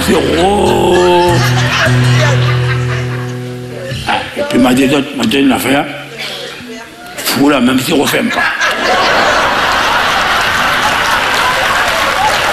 c'est oh. Et puis m'a dit une affaire, fou là, même si on ne refait pas.